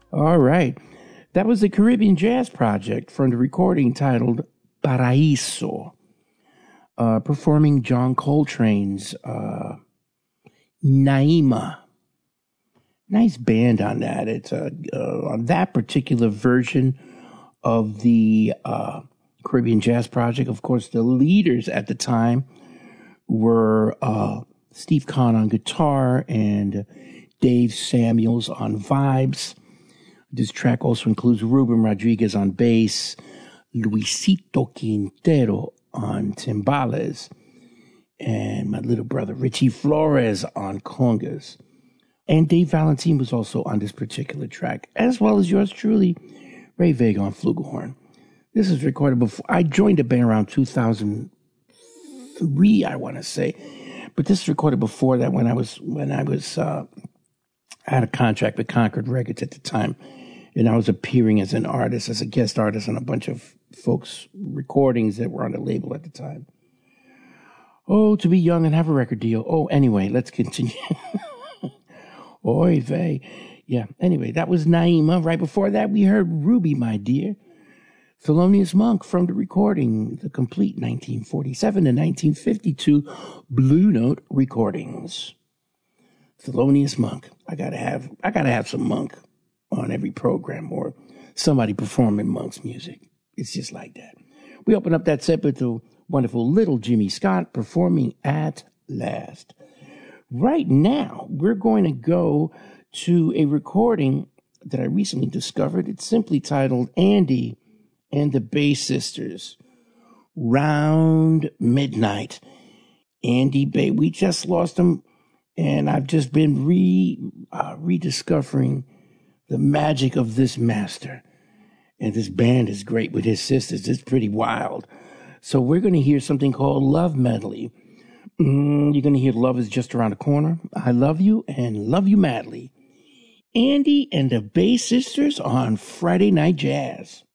All right. That was the Caribbean Jazz Project from the recording titled Paraíso, performing John Coltrane's Naima. Nice band on that. It's on that particular version of the Caribbean Jazz Project. Of course, the leaders at the time were Steve Kahn on guitar and Dave Samuels on vibes. This track also includes Ruben Rodriguez on bass, Luisito Quintero on timbales, and my little brother Richie Flores on congas. And Dave Valentine was also on this particular track, as well as yours truly, Ray Vega on flugelhorn. This is recorded before I joined the band around 2003, I want to say, but this is recorded before that when I had a contract with Concord Records at the time, and I was appearing as an artist, as a guest artist on a bunch of folks' recordings that were on the label at the time. Oh, to be young and have a record deal. Oh, anyway, let's continue. Oy vey. Yeah, anyway, that was Naima. Right before that, we heard Ruby, My Dear. Thelonious Monk from the recording, the complete 1947 to 1952 Blue Note recordings. Thelonious Monk. I gotta have some Monk on every program or somebody performing Monk's music. It's just like that. We open up that set with the wonderful little Jimmy Scott performing At Last. Right now, we're going to go to a recording that I recently discovered. It's simply titled Andy and the Bass Sisters, Round Midnight. Andy Bay, we just lost him, and I've just been rediscovering the magic of this master. And this band is great with his sisters. It's pretty wild. So we're going to hear something called Love Medley. You're going to hear Love Is Just Around the Corner, I Love You, and Love You Madly. Andy and the Bass Sisters on Friday Night Jazz.